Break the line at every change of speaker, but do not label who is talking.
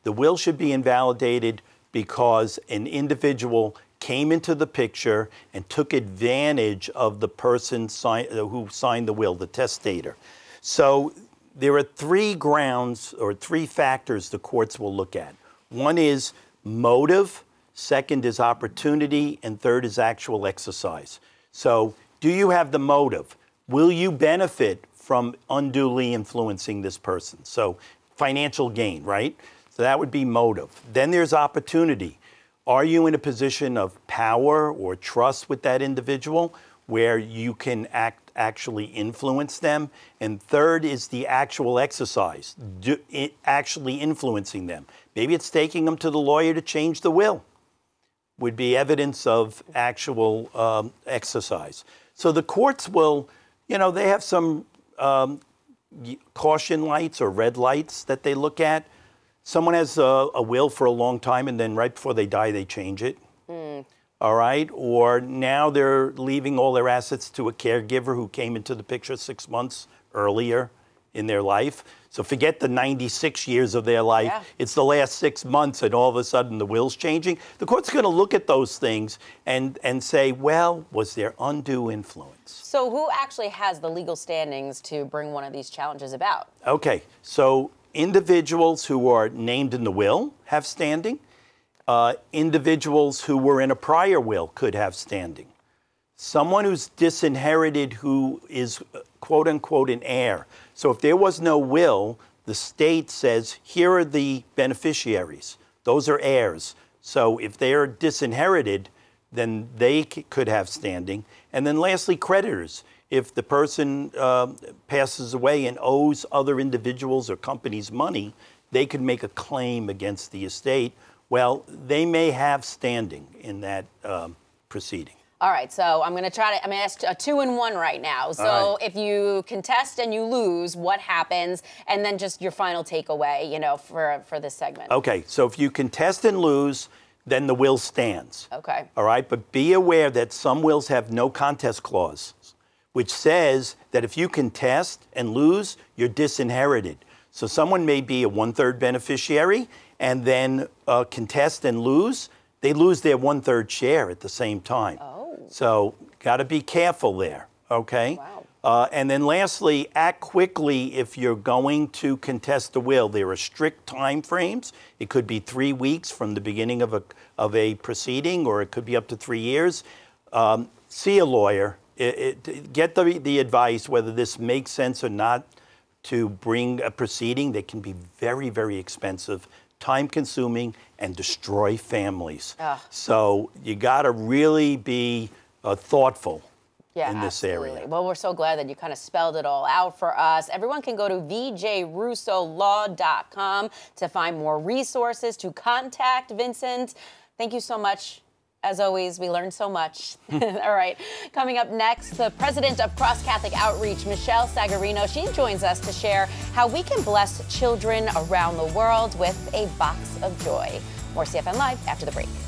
The will should be invalidated because an individual came into the picture and took advantage of the person who signed the will, the testator. So there are three grounds or three factors the courts will look at. One is motive, second is opportunity, and third is actual exercise. So do you have the motive? Will you benefit from unduly influencing this person? So financial gain, right? So that would be motive. Then there's opportunity. Are you in a position of power or trust with that individual where you can actually influence them? And third is the actual exercise, actually influencing them. Maybe it's taking them to the lawyer to change the will. Would be evidence of actual exercise. So the courts will, they have some caution lights or red lights that they look at. Someone has a will for a long time and then right before they die, they change it. All right? Or now they're leaving all their assets to a caregiver who came into the picture 6 months earlier in their life. So forget the 96 years of their life. Yeah. It's the last 6 months and all of a sudden the will's changing. The court's going to look at those things and say, well, was there undue influence?
So who actually has the legal standings to bring one of these challenges about?
Okay, so individuals who are named in the will have standing. Individuals who were in a prior will could have standing. Someone who's disinherited who is, quote unquote, an heir. So if there was no will, the state says, here are the beneficiaries. Those are heirs. So if they're disinherited, then they could have standing. And then lastly, creditors. If the person passes away and owes other individuals or companies money, they could make a claim against the estate. Well, they may have standing in that proceeding.
All right, so I'm going to ask a 2-in-1 right now. So if you contest and you lose, what happens? And then just your final takeaway, for this segment.
Okay, so if you contest and lose, then the will stands.
Okay.
All right, but be aware that some wills have no contest clause, which says that if you contest and lose, you're disinherited. So someone may be a 1/3 beneficiary and then contest and lose. They lose their 1/3 share at the same time.
Oh.
So got to be careful there, okay?
Wow.
And then lastly, act quickly if you're going to contest the will. There are strict time frames. It could be 3 weeks from the beginning of a proceeding, or it could be up to 3 years. See a lawyer. Get the advice whether this makes sense or not to bring a proceeding that can be very, very expensive, time-consuming, and destroy families. So you got to really be thoughtful in this area.
Well, we're so glad that you kind of spelled it all out for us. Everyone can go to vjrussolaw.com to find more resources, to contact Vincent. Thank you so much. As always, we learned so much. All right. Coming up next, the president of Cross Catholic Outreach, Michelle Sagarino. She joins us to share how we can bless children around the world with a box of joy. More CFN Live after the break.